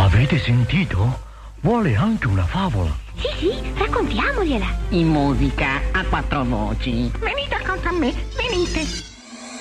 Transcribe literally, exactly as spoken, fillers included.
Avete sentito? Vuole anche una favola. Sì, sì, raccontiamogliela. In musica a quattro voci. Venite accanto a me, venite.